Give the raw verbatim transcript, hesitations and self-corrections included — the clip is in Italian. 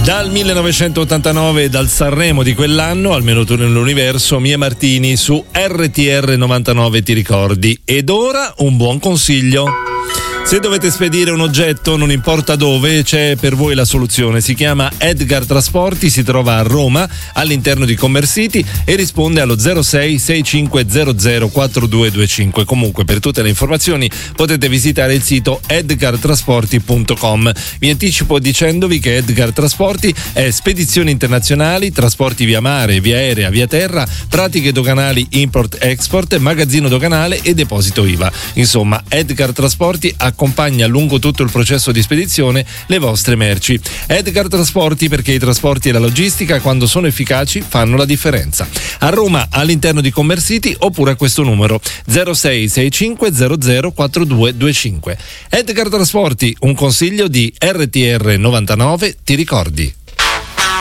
Dal millenovecentottantanove e dal Sanremo di quell'anno, almeno tu nell'universo, Mia Martini su R T R novantanove, ti ricordi? Ed ora un buon consiglio. Se dovete spedire un oggetto, non importa dove, c'è per voi la soluzione. Si chiama Edgar Trasporti, si trova a Roma, all'interno di Commercity, e risponde allo zero sei sei cinque zero zero quattro due due cinque. Comunque, per tutte le informazioni potete visitare il sito edgar trasporti punto com. Vi anticipo dicendovi che Edgar Trasporti è spedizioni internazionali, trasporti via mare, via aerea, via terra, pratiche doganali import-export, magazzino doganale e deposito I V A. Insomma, Edgar Trasporti accompagna lungo tutto il processo di spedizione le vostre merci. Edgar Trasporti, perché i trasporti e la logistica, quando sono efficaci, fanno la differenza. A Roma, all'interno di Commercity, oppure a questo numero zero sei sei cinque zero zero quattro due due cinque. Edgar Trasporti, un consiglio di R T R novantanove, ti ricordi?